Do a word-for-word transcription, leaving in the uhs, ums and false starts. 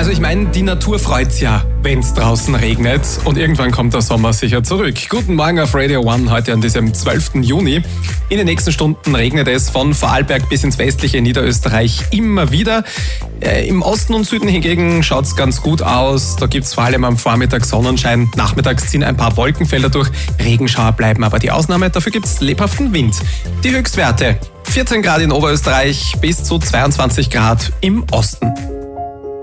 Also ich meine, die Natur freut's ja, wenn's draußen regnet und irgendwann kommt der Sommer sicher zurück. Guten Morgen auf Radio One heute an diesem zwölften Juni. In den nächsten Stunden regnet es von Vorarlberg bis ins westliche Niederösterreich immer wieder. Äh, Im Osten und Süden hingegen schaut's ganz gut aus. Da gibt's vor allem am Vormittag Sonnenschein. Nachmittags ziehen ein paar Wolkenfelder durch. Regenschauer bleiben aber die Ausnahme. Dafür gibt's lebhaften Wind. Die Höchstwerte: vierzehn Grad in Oberösterreich bis zu zweiundzwanzig Grad im Osten.